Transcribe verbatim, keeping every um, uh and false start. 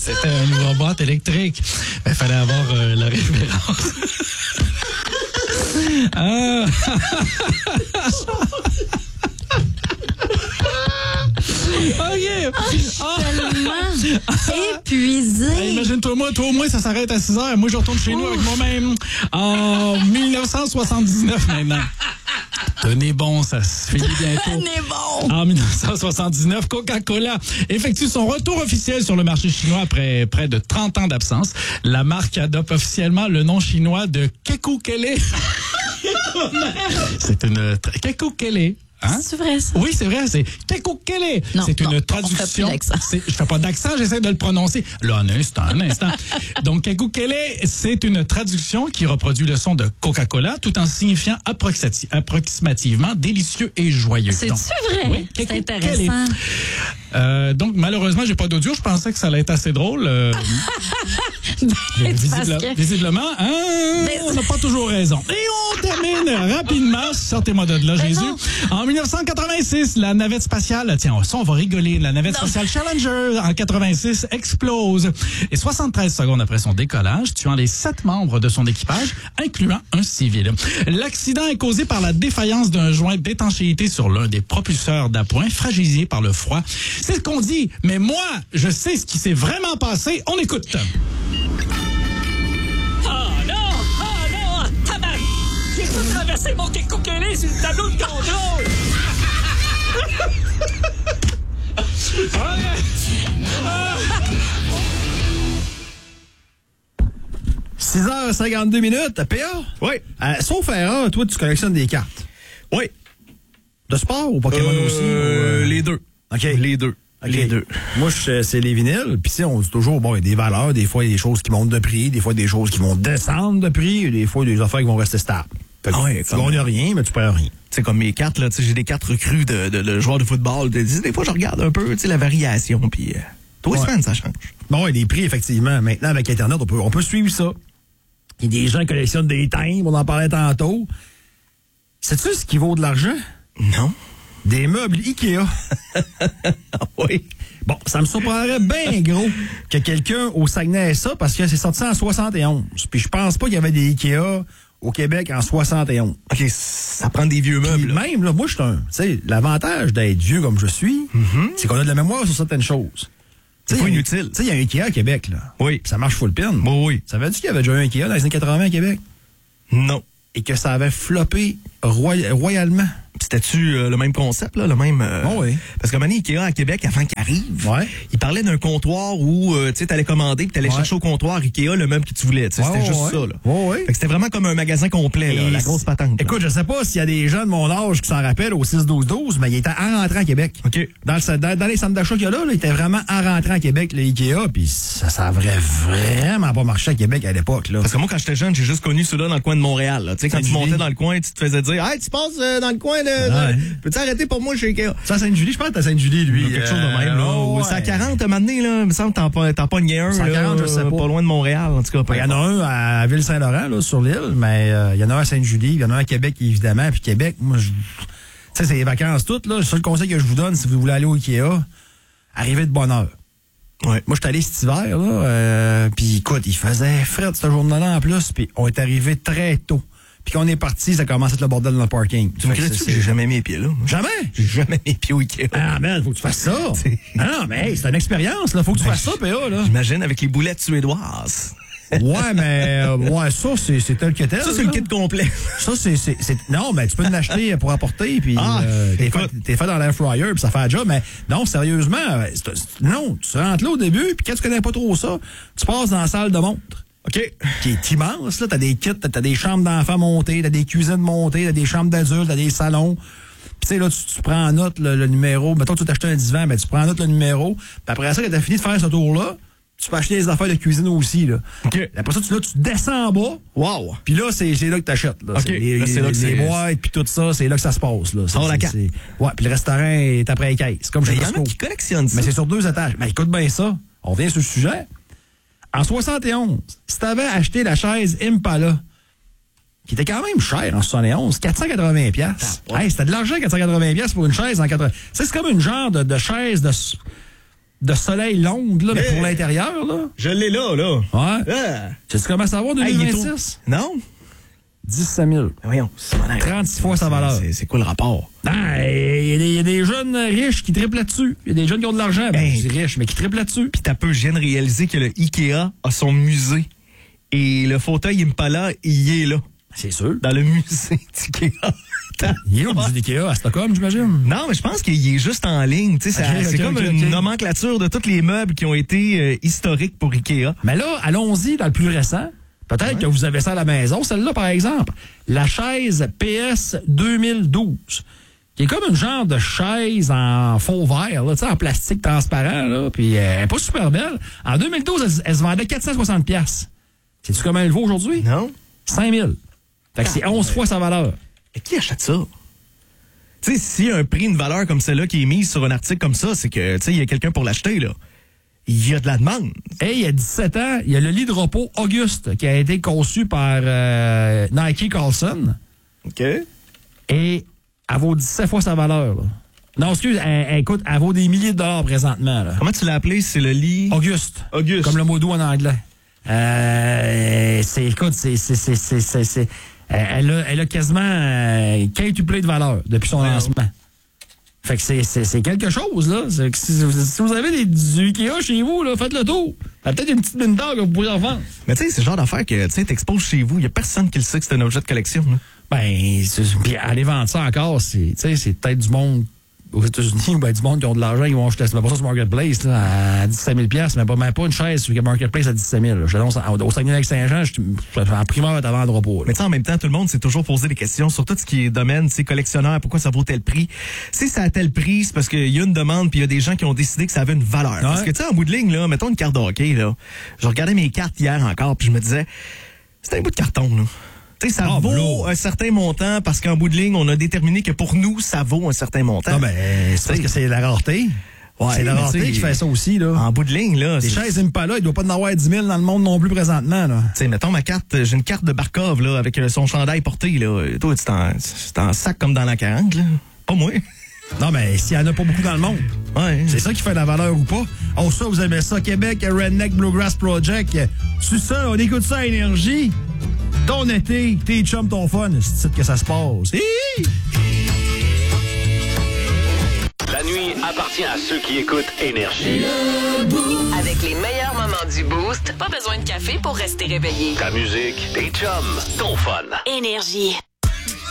C'était un ouvre-boîte électrique. Il fallait avoir euh, la référence. ah. OK. Oh, je suis ah. tellement épuisée. Hey, imagine-toi, moi, toi au moins, ça s'arrête à six heures. Moi, je retourne chez nous avec moi-même en dix-neuf cent soixante-dix-neuf maintenant. Tenez bon, ça se finit bientôt. Tenez bon. En dix-neuf cent soixante-dix-neuf, Coca-Cola effectue son retour officiel sur le marché chinois après près de trente ans d'absence. La marque adopte officiellement le nom chinois de Kekukele. C'est une... Tra- Kekukele. Hein? C'est vrai, ça? Oui, c'est vrai, c'est Kekukele. C'est une non, traduction. On fait plus c'est, je fais pas d'accent, j'essaie de le prononcer. Là, un instant, un instant. Donc, Kekukele, c'est une traduction qui reproduit le son de Coca-Cola tout en signifiant approximati- approximativement délicieux et joyeux. C'est-tu vrai? Oui, c'est Kekukele. intéressant. Euh, donc, malheureusement, j'ai pas d'audio. Je pensais que ça allait être assez drôle. Euh, Ben, visiblement, que... visiblement hein, Mais... on n'a pas toujours raison. Et on termine rapidement. Sortez-moi de là, Ben Jésus. non. En dix-neuf cent quatre-vingt-six, la navette spatiale, tiens, ça, on va rigoler. La navette Non. spatiale Challenger, en quatre-vingt-six, explose. Et soixante-treize secondes après son décollage, tuant les sept membres de son équipage, incluant un civil. L'accident est causé par la défaillance d'un joint d'étanchéité sur l'un des propulseurs d'appoint, fragilisé par le froid. C'est ce qu'on dit, mais moi, je sais ce qui s'est vraiment passé. On écoute. Oh non! Oh non! Tabarnak! J'ai tout traversé mon Kekukele sur le tableau de contrôle! six heures cinquante-deux minutes, P A? Oui. Euh, sauf erreur, toi, tu collectionnes des cartes. Oui. De sport ou Pokémon Euh, aussi? Ou, euh... Les deux. OK. Les deux. Okay. Les deux. Moi, je, c'est les vinyles. Puis, tu sais, on dit toujours, bon, il y a des valeurs. Des fois, il y a des choses qui montent de prix. Des fois, des choses qui vont descendre de prix. Des fois, il y a des affaires qui vont rester stables. Fait que, Ah ouais, tu gagnes rien, mais tu perds rien. Tu sais, comme mes cartes, là, tu sais, j'ai des cartes recrues de, de, de joueurs de football. Des, des fois, je regarde un peu, tu sais, la variation, puis euh, tous les Ouais. semaines, ça change. Bon, il y a des prix, effectivement. Maintenant, avec Internet, on peut, on peut suivre ça. Il y a des gens qui collectionnent des timbres, on en parlait tantôt. Sais-tu ce qui vaut de l'argent? Non. Des meubles Ikea. Oui. Bon, ça me surprendrait bien gros que quelqu'un au Saguenay ait ça, parce que c'est sorti en soixante et onze. Puis je pense pas qu'il y avait des Ikea au Québec en soixante et onze. OK, ça prend des vieux Puis meubles. là. même, là, moi, je suis un... Tu sais, l'avantage d'être vieux comme je suis, Mm-hmm. c'est qu'on a de la mémoire sur certaines choses. C'est Tu sais, pas il y a- inutile. Tu sais, il y a un Ikea à Québec, là. Oui. Puis ça marche full pin. Bon, oui. Ça veut dire qu'il y avait déjà un Ikea dans les années quatre-vingts à Québec? Non. Et que ça avait floppé roy- royalement. C'était-tu euh, le même concept, là, le même... euh, Oh oui. Parce que maintenant, Ikea à Québec, avant qu'il arrive, Ouais. il parlait d'un comptoir où euh, tu sais, t'allais commander puis t'allais Ouais. chercher au comptoir Ikea le meuble que tu voulais. Tu sais, Ouais, c'était ouais, juste ouais. ça, là. Ouais, ouais. Fait que c'était vraiment comme un magasin complet, là, Et la grosse patente. là. Écoute, je sais pas s'il y a des gens de mon âge qui s'en rappellent au six douze douze, mais il était en rentrant à Québec. OK. Dans, le, dans, dans les centres d'achat qu'il y a là, là, il était vraiment en rentrant à Québec, le Ikea, puis ça, ça aurait vraiment pas marché à Québec à l'époque, là. Parce que moi, quand j'étais jeune, j'ai juste connu ceux-là dans le coin de Montréal. là. Tu sais, quand tu Sainte-Julie. montais dans le coin, tu te faisais dire « Hey, tu passes euh, dans le coin de... Ouais. de- Peux-tu arrêter pour moi chez Ikea? » Ça, à Sainte-Julie, je pense que t'as Sainte-Julie, lui. Quelque chose de même, là. Euh, ouais. C'est à quarante, un moment donné, là. Il me semble que t'en pas- t'en pognes un, cent quarante, là, je sais pas. pas loin de Montréal, en tout cas. peu Il y en a importe. un à Ville-Saint-Laurent, là, sur l'île, mais euh, il y en a un à Sainte-Julie, il y en a un à Québec, évidemment. Puis Québec, moi, je... tu sais, c'est les vacances toutes, là. Le seul conseil que je vous donne, si vous voulez aller au Ikea, arrivez de bonne heure. Ouais. Moi, je suis allé cet hiver, là, euh, puis écoute, il faisait frais cette journée-là en plus, puis on est arrivé très tôt. Puis quand on est parti, ça commence à être le bordel dans le parking. Tu me Fait que crées-tu c'est- que j'ai jamais mis les pieds là? moi? Jamais? J'ai jamais mis les pieds au Ikea. Ah, man, faut que tu fasses ça. Ah non, mais hey, c'est une expérience, là. Faut que tu fasses ça, P A, là. J'imagine avec les boulettes suédoises. Ouais, mais, euh, ouais, ça, c'est, c'est tel que tel. Ça, c'est le là. kit complet. Ça, c'est, c'est, c'est- non, mais tu peux l'acheter pour apporter, puis Ah, euh, t'es, écoute. fait, t'es fait dans l'air fryer, puis ça fait un job. Mais non, sérieusement, euh, c'est- c'est- non, tu rentres là au début, puis quand tu connais pas trop ça, tu passes dans la salle de montre. OK. Qui est immense, là. T'as des kits, t'as, t'as des chambres d'enfants montées, t'as des cuisines montées, t'as des chambres d'adultes, t'as des salons. Puis tu sais, là, tu, tu prends en note le, le numéro. Mettons que tu t'achètes un divan, ben tu prends en note le numéro. Puis après ça, quand t'as fini de faire ce tour-là, tu peux acheter des affaires de cuisine aussi, là. OK. Après ça, tu, là, tu descends en bas. Wow. Puis là, c'est, c'est là que t'achètes. Là. OK. C'est les, Là, c'est là que les c'est- boîtes, puis tout ça, c'est là que ça se passe. Là. Sors C'est- la c'est- carte. c'est- Ouais, puis le restaurant est après les caisses. Comme chez Il y en Costco. a qui collectionnent ça. Mais c'est sur deux étages. Mais écoute bien ça. On revient sur le sujet. En soixante et onze, si t'avais acheté la chaise Impala, qui était quand même chère en soixante et onze, quatre cent quatre-vingts piastres. Ah, ouais. Hey, c'était de l'argent, quatre cent quatre-vingts piastres pour une chaise en quatre-vingts. C'est comme une genre de, de chaise de, de soleil longue, là, mais Yeah. pour l'intérieur, là. Je l'ai là, là. Ouais. Ah. Tu comment ça va, Hey, il est deux mille vingt-six? au- Non? dix-sept mille. Voyons, c'est malin. trente-six fois sa valeur. C'est- C'est quoi le rapport? Ah, il y, a des- il y a des jeunes riches qui triplent là-dessus. Il y a des jeunes qui ont de l'argent, ben, Hey. je dis riches, mais qui triplent là-dessus. Puis t'as peu, je viens de réaliser que le Ikea a son musée. Et le fauteuil Impala, il est là. C'est sûr. Dans le musée d'Ikea. Il est au musée d'Ikea à Stockholm, j'imagine. Non, mais je pense qu'il est juste en ligne. Tu sais, ça- Ok, ok, c'est comme ok, une ok. nomenclature de tous les meubles qui ont été euh, historiques pour Ikea. Mais là, allons-y dans le plus récent. Peut-être que vous avez ça à la maison. Celle-là, par exemple, la chaise P S deux mille douze, qui est comme une genre de chaise en faux verre, là, tu sais, en plastique transparent, là, puis euh, elle n'est pas super belle. En deux mille douze, elle, elle se vendait quatre cent soixante piastres. Sais-tu comment elle vaut aujourd'hui? Non? cinq mille. Fait que c'est onze fois sa valeur. Mais qui achète ça? Tu sais, s'il y a un prix, une valeur comme celle-là qui est mise sur un article comme ça, c'est que, tu sais, il y a quelqu'un pour l'acheter, là. Il y a de la demande. Et il y a dix-sept ans, il y a le lit de repos Auguste qui a été conçu par euh, Nike Carlson. OK. Et elle vaut dix-sept fois sa valeur. Là. Non, excuse, elle, elle coûte, elle vaut des milliers de dollars présentement. Là. Comment tu l'as appelé? C'est le lit... Auguste. Auguste. Comme le mot doux en anglais. Euh, c'est, écoute, c'est, c'est, c'est, c'est, c'est, c'est- elle, a, elle a quasiment euh, quintuplé de valeur depuis son Ouais, lancement. Fait que c'est, c'est, c'est quelque chose, là. C'est que si, si vous avez des, du Ikea chez vous, là, faites le tour. Il y a peut-être une petite mine d'or que vous pourriez en vendre. Mais tu sais, c'est le genre d'affaire que, tu sais, t'exposes chez vous. Il y a personne qui le sait que c'est un objet de collection, là. Ben, c'est- puis aller vendre ça encore, c'est, tu sais, c'est peut-être du monde aux États-Unis ou ben, du monde qui ont de l'argent, ils vont acheter ça. Mais pas ça sur Marketplace, là, à dix-sept mille piastres, mais pas, même pas une chaise sur Marketplace à dix-sept mille. là. Je l'annonce au Saguenay-Lac-Saint-Jean, je, je, en primeur, t'en vendras pas. là. Mais tu sais, en même temps, tout le monde s'est toujours posé des questions sur tout ce qui est domaine, tu sais, collectionneur, pourquoi ça vaut tel prix. Si ça a tel prix, c'est parce qu'il y a une demande, puis il y a des gens qui ont décidé que ça avait une valeur. Parce que tu sais, en bout de ligne, là, mettons une carte de hockey, là. Je regardais mes cartes hier encore, puis je me disais, c'est un bout de carton, là. Tu sais, ça Ah, vaut bro. un certain montant parce qu'en bout de ligne, on a déterminé que pour nous, ça vaut un certain montant. Non, ben, c'est parce que c'est la rareté. Ouais, c'est la mais rareté tu sais, qui fait ça aussi, là. En bout de ligne, là. Les c'est- chaises Impala, il doit pas en avoir dix mille dans le monde non plus présentement, là. Tu sais, mettons ma carte, j'ai une carte de Barkov, là, avec euh, son chandail porté, là. Et toi, c'est en, c'est en sac comme dans la quarante, là. Pas moi. Non, mais s'il y en a pas beaucoup dans le monde. Ouais. C'est ça qui fait la valeur ou pas. Oh, ça, vous aimez ça, Québec, Redneck Bluegrass Project. C'est ça, on écoute ça à Énergie. Ton été, tes chums, ton fun, c'est que ça se passe. Hi! La nuit appartient à ceux qui écoutent Énergie. Avec les meilleurs moments du Boost, pas besoin de café pour rester réveillé. Ta musique, tes chums, ton fun. Énergie.